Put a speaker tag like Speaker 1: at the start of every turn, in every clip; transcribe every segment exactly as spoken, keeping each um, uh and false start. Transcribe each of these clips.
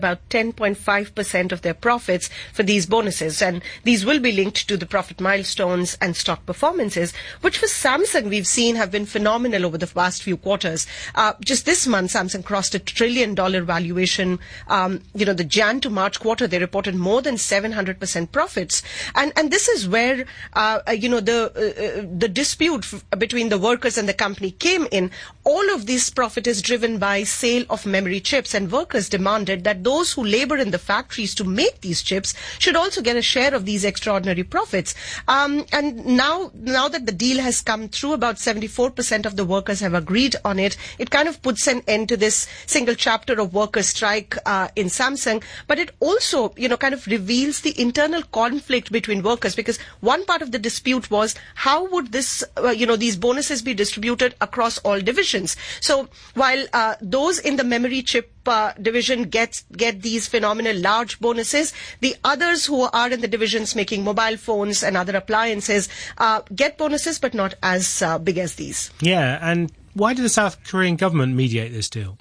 Speaker 1: about ten point five percent of their profits for these bonuses, and these will be linked to the profit milestones and stock performances, which for Samsung we've seen have been phenomenal over the past few quarters. Uh, just this month, Samsung crossed a trillion dollar valuation. Um, you know, the Jan to March quarter, they reported more than seven hundred percent profits, and and this is where uh, you know the uh, the dispute f- between the workers and the company came in. All of this profit is driven by sale of memory chips, and workers demanded that those who labor in the factories to make these chips should also get a share of these extraordinary profits. Um, and now, now that the deal has come through, about seventy-four percent of the workers have agreed on it. It kind of puts an end to this single chapter of workers' strike uh, in Samsung, but it also, you know, kind of reveals the internal conflict between workers, because one part of the dispute was how would this, uh, you know, these bonuses be distributed across all divisions. So while uh, those in the memory chip Uh, division gets get these phenomenal large bonuses, the others who are in the divisions making mobile phones and other appliances uh, get bonuses, but not as uh, big as these.
Speaker 2: Yeah, and why did the South Korean government mediate this deal?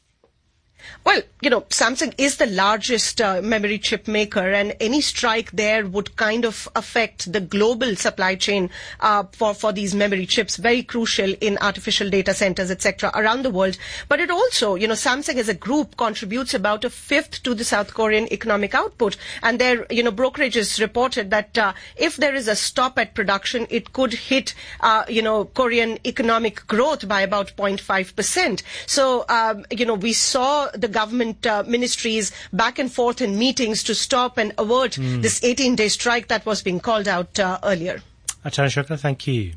Speaker 1: Well, you know, Samsung is the largest uh, memory chip maker, and any strike there would kind of affect the global supply chain uh, for, for these memory chips, very crucial in artificial data centers, et cetera, around the world. But it also, you know, Samsung as a group contributes about a fifth to the South Korean economic output. And their, you know, brokerages reported that uh, if there is a stop at production, it could hit, uh, you know, Korean economic growth by about zero point five percent. So, um, you know, we saw the government uh, ministries back and forth in meetings to stop and avert mm. this eighteen-day strike that was being called out uh, earlier.
Speaker 2: Achana Chopra, thank you.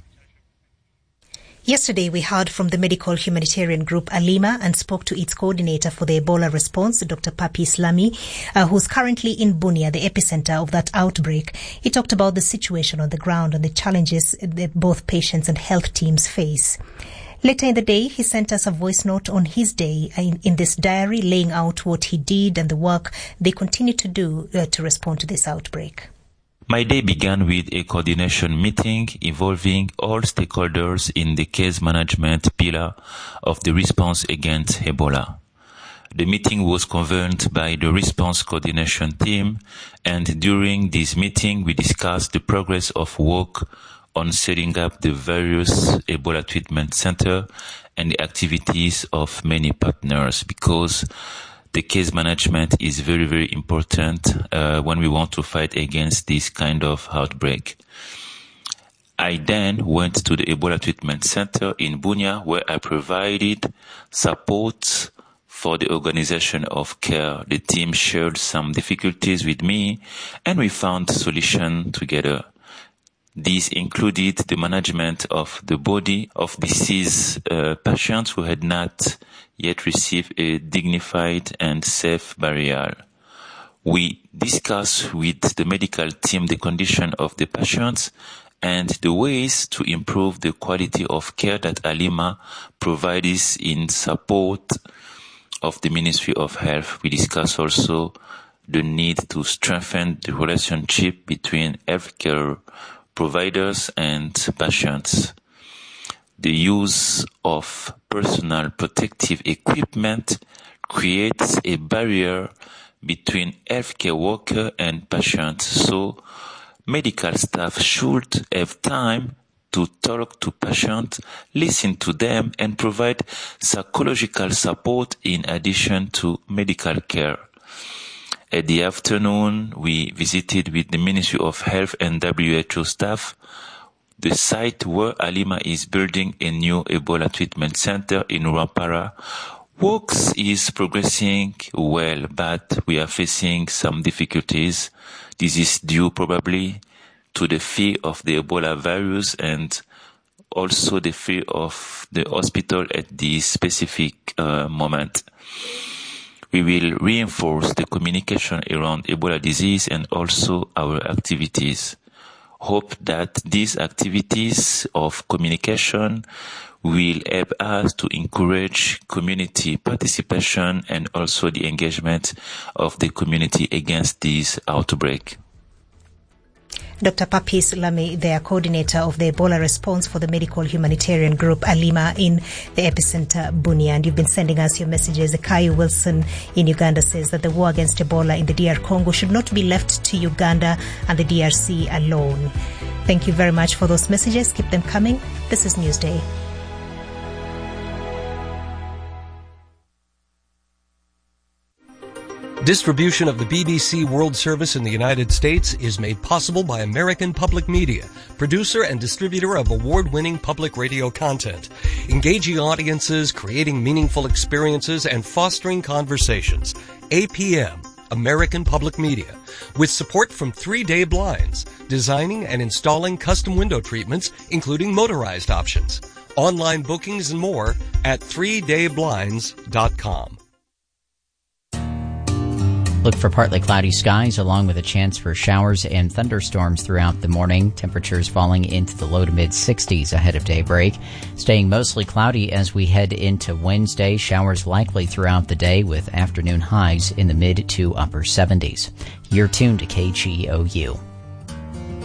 Speaker 3: Yesterday, we heard from the medical humanitarian group Alima and spoke to its coordinator for the Ebola response, Doctor Papi Islami, uh, who's currently in Bunia, the epicenter of that outbreak. He talked about the situation on the ground and the challenges that both patients and health teams face. Later in the day, he sent us a voice note on his day in, in this diary, laying out what he did and the work they continue to do uh, to respond to this outbreak.
Speaker 4: My day began with a coordination meeting involving all stakeholders in the case management pillar of the response against Ebola. The meeting was convened by the response coordination team, and during this meeting we discussed the progress of work on setting up the various Ebola treatment center and the activities of many partners, because the case management is very, very important uh, when we want to fight against this kind of outbreak. I then went to the Ebola treatment center in Bunia, where I provided support for the organization of care. The team shared some difficulties with me, and we found solutions together. These included the management of the body of deceased uh, patients who had not yet received a dignified and safe burial. We discussed with the medical team the condition of the patients and the ways to improve the quality of care that Alima provides in support of the Ministry of Health. We discussed also the need to strengthen the relationship between healthcare providers and patients. The use of personal protective equipment creates a barrier between healthcare worker and patients, so medical staff should have time to talk to patients, listen to them, and provide psychological support in addition to medical care. At the afternoon, we visited with the Ministry of Health and W H O staff the site where Alima is building a new Ebola treatment center in Rwampara. Works is progressing well, but we are facing some difficulties. This is due probably to the fear of the Ebola virus and also the fear of the hospital at this specific uh, moment. We will reinforce the communication around Ebola disease and also our activities. Hope that these activities of communication will help us to encourage community participation and also the engagement of the community against this outbreak.
Speaker 3: Doctor Papis Lami, their coordinator of the Ebola response for the medical humanitarian group Alima in the epicenter Bunia. And you've been sending us your messages. Kai Wilson in Uganda says that the war against Ebola in the D R Congo should not be left to Uganda and the D R C alone. Thank you very much for those messages. Keep them coming. This is Newsday.
Speaker 5: Distribution of the B B C World Service in the United States is made possible by American Public Media, producer and distributor of award-winning public radio content, engaging audiences, creating meaningful experiences, and fostering conversations. A P M, American Public Media, with support from Three Day Blinds, designing and installing custom window treatments, including motorized options. Online bookings and more at three day blinds dot com.
Speaker 6: Look for partly cloudy skies along with a chance for showers and thunderstorms throughout the morning. Temperatures falling into the low to mid sixties ahead of daybreak. Staying mostly cloudy as we head into Wednesday. Showers likely throughout the day with afternoon highs in the mid to upper seventies. You're tuned to K G O U.